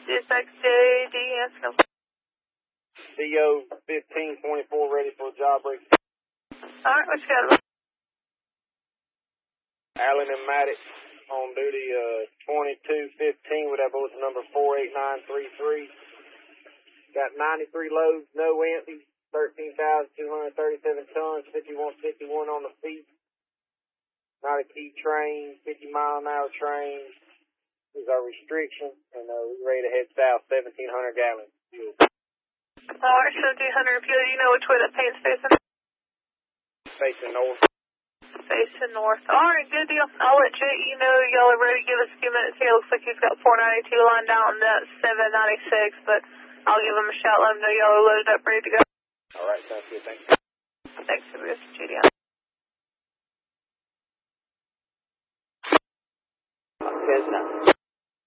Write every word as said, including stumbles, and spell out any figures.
Dispatch J D, yes, no. C O fifteen twenty-four ready for a job break. Alright, what you got? Allen and Maddox on duty, uh, twenty-two fifteen with that both number four eight nine three three. Got ninety-three loads, no empties, thirteen thousand two hundred thirty-seven tons, fifty-one fifty-one on the feet. Not a key train, fifty mile an hour train is our restriction, and uh, we're ready to head south, seventeen hundred gallons fuel. Alright, seventeen hundred fuel. Do you know which way that paint's facing? Facing north. Facing north. Alright, good deal. I'll let J E know y'all are ready. Give us a few minutes here. Looks like he's got four ninety-two lined out on that seven ninety-six, but I'll give him a shout, let him know y'all are loaded up, ready to go. Alright, sounds good. Thanks. Thanks for this, J D. Yes, now.